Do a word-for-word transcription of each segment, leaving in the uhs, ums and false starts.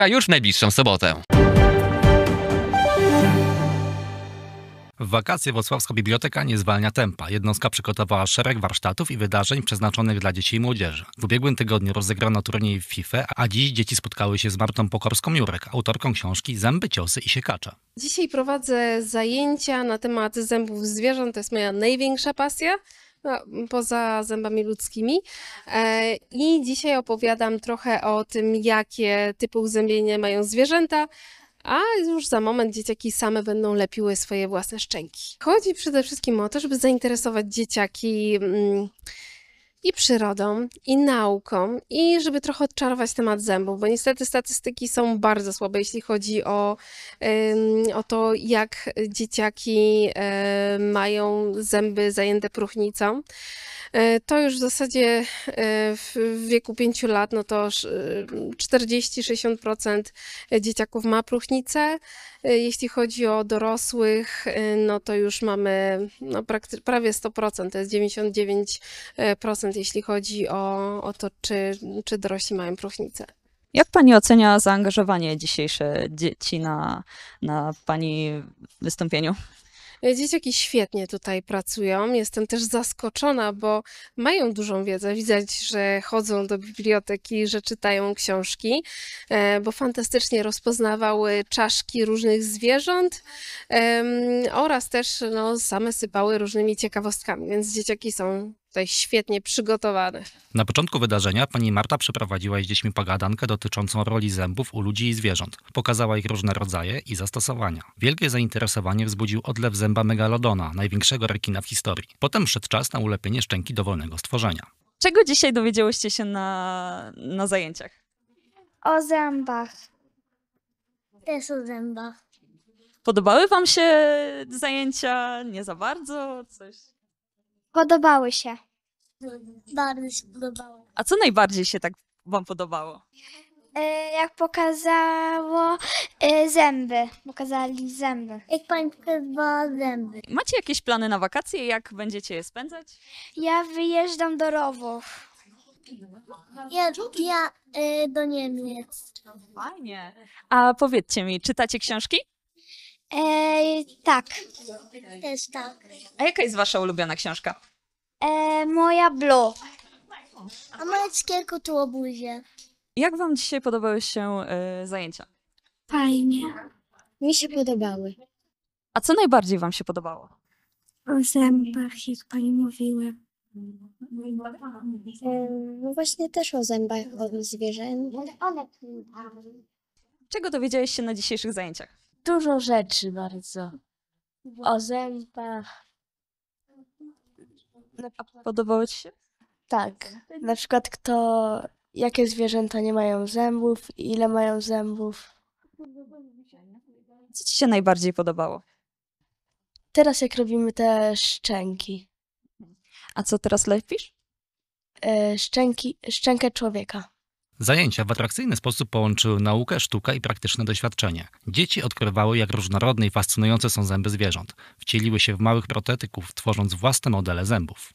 a już w najbliższą sobotę. W wakacje Włocławska Biblioteka nie zwalnia tempa. Jednostka przygotowała szereg warsztatów i wydarzeń przeznaczonych dla dzieci i młodzieży. W ubiegłym tygodniu rozegrano turniej w FIFA, a dziś dzieci spotkały się z Martą Pokorską-Jurek, autorką książki Zęby, ciosy i siekacze. Dzisiaj prowadzę zajęcia na temat zębów zwierząt, to jest moja największa pasja. No, poza zębami ludzkimi. E, I dzisiaj opowiadam trochę o tym, jakie typy uzębienia mają zwierzęta, a już za moment dzieciaki same będą lepiły swoje własne szczęki. Chodzi przede wszystkim o to, żeby zainteresować dzieciaki mm, i przyrodą, i nauką, i żeby trochę odczarować temat zębów, bo niestety statystyki są bardzo słabe, jeśli chodzi o, ym, o to, jak dzieciaki y, mają zęby zajęte próchnicą. To już w zasadzie w wieku pięciu lat, no to czterdzieści do sześćdziesięciu procent dzieciaków ma próchnicę. Jeśli chodzi o dorosłych, no to już mamy no prawie sto procent, to jest dziewięćdziesiąt dziewięć procent, jeśli chodzi o, o to, czy, czy dorośli mają próchnicę. Jak pani ocenia zaangażowanie dzisiejsze dzieci na, na pani wystąpieniu? Dzieciaki świetnie tutaj pracują. Jestem też zaskoczona, bo mają dużą wiedzę. Widać, że chodzą do biblioteki, że czytają książki, bo fantastycznie rozpoznawały czaszki różnych zwierząt oraz też no, same sypały różnymi ciekawostkami, więc dzieciaki są tutaj świetnie przygotowane. Na początku wydarzenia pani Marta przeprowadziła z dziećmi pogadankę dotyczącą roli zębów u ludzi i zwierząt. Pokazała ich różne rodzaje i zastosowania. Wielkie zainteresowanie wzbudził odlew zęba megalodona, największego rekina w historii. Potem przyszedł czas na ulepienie szczęki dowolnego stworzenia. Czego dzisiaj dowiedziałyście się na, na zajęciach? O zębach. Też o zębach. Podobały wam się zajęcia? Nie za bardzo? Coś? Podobały się. Bardzo się podobało. A co najbardziej się tak wam podobało? E, jak pokazało e, zęby. Pokazali zęby. Jak pani pokazała zęby. Macie jakieś plany na wakacje? Jak będziecie je spędzać? Ja wyjeżdżam do Rowów. Ja, ja e, do Niemiec. Fajnie. A powiedzcie mi, czytacie książki? E, tak. Też tak. A jaka jest wasza ulubiona książka? E, moja Blue. A moja cukierku tu obuzie. Jak wam dzisiaj podobały się y, zajęcia? Fajnie. Mi się podobały. A co najbardziej wam się podobało? O zębach, jak pani mówiła. E, no właśnie też o zębach, o zwierzęt. Czego dowiedziałeś się na dzisiejszych zajęciach? Dużo rzeczy bardzo. O zębach. A podobało ci się? Tak. Na przykład kto, jakie zwierzęta nie mają zębów, ile mają zębów. Co ci się najbardziej podobało? Teraz jak robimy te szczęki. A co teraz lepisz? E, szczęki, szczękę człowieka. Zajęcia w atrakcyjny sposób połączyły naukę, sztukę i praktyczne doświadczenie. Dzieci odkrywały, jak różnorodne i fascynujące są zęby zwierząt. Wcieliły się w małych protetyków, tworząc własne modele zębów.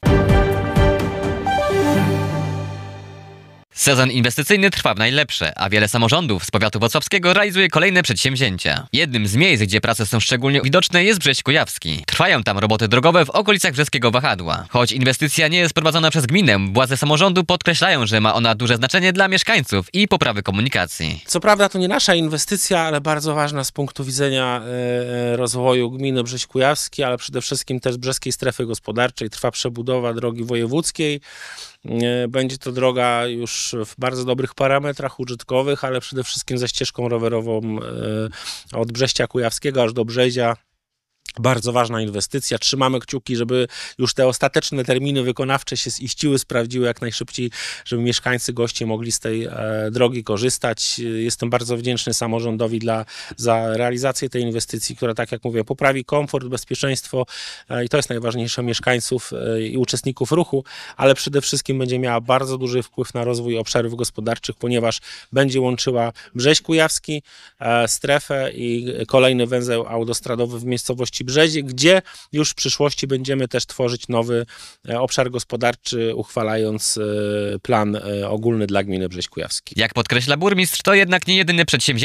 Sezon inwestycyjny trwa w najlepsze, a wiele samorządów z powiatu włocławskiego realizuje kolejne przedsięwzięcia. Jednym z miejsc, gdzie prace są szczególnie widoczne, jest Brześć Kujawski. Trwają tam roboty drogowe w okolicach Brzeskiego Wahadła. Choć inwestycja nie jest prowadzona przez gminę, władze samorządu podkreślają, że ma ona duże znaczenie dla mieszkańców i poprawy komunikacji. Co prawda to nie nasza inwestycja, ale bardzo ważna z punktu widzenia e, rozwoju gminy Brześć Kujawski, ale przede wszystkim też Brzeskiej Strefy Gospodarczej. Trwa przebudowa drogi wojewódzkiej. E, będzie to droga już w bardzo dobrych parametrach użytkowych, ale przede wszystkim ze ścieżką rowerową e, od Brześcia Kujawskiego aż do Brzezia. Bardzo ważna inwestycja. Trzymamy kciuki, żeby już te ostateczne terminy wykonawcze się ziściły, sprawdziły jak najszybciej, żeby mieszkańcy, goście mogli z tej e, drogi korzystać. Jestem bardzo wdzięczny samorządowi dla, za realizację tej inwestycji, która, tak jak mówię, poprawi komfort, bezpieczeństwo e, i to jest najważniejsze mieszkańców e, i uczestników ruchu, ale przede wszystkim będzie miała bardzo duży wpływ na rozwój obszarów gospodarczych, ponieważ będzie łączyła Brześć Kujawski, e, strefę i kolejny węzeł autostradowy w miejscowości Brzezie, gdzie już w przyszłości będziemy też tworzyć nowy obszar gospodarczy, uchwalając plan ogólny dla gminy Brześć Kujawski. Jak podkreśla burmistrz, to jednak nie jedyne przedsięwzięcie